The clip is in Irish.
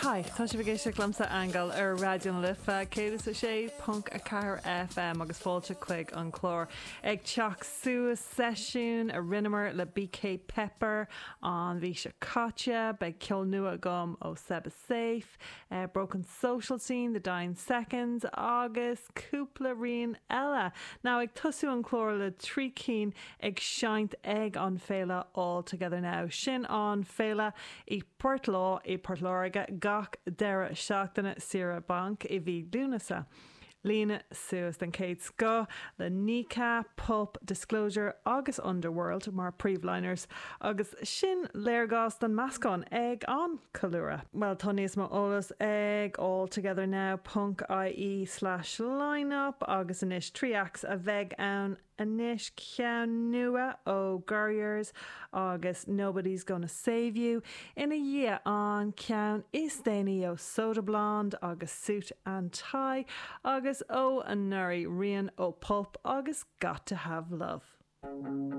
Hi, tá sé bhgéiste glamsa angal ar radion lifa céad a sé punk a car FM agus fáilte chuig an chlór ag teach suas seisiún a rinnemer le BK Pepper an bhí se Katja be ceol nua gom ó Seba Safe, Broken Social Scene, The Dying Seconds agus cúpla rion eile. Now ag tosú an chlór le trí cín ag seint ag an féile all together now. Sin an féile I Portlá I Portláige gach deire seachtainna Sira Bank I bhí dúnasa. Lína suas den céad sco le Nika, Pulp, Disclosure agus Underworld mar príomhliners agus sin léirgás den mascán ag an Calura. Well, Tony's ma ólas ag all together now punk.ie/lineup agus inis triacs a bheith ann inis cean nua ó Gurriers agus Nobody's Gonna Save You ina dhia an cean is déine ó Soda Blonde agus Suit and Tie agus ó an nuri rian ó Pulp agus Got to Have Love.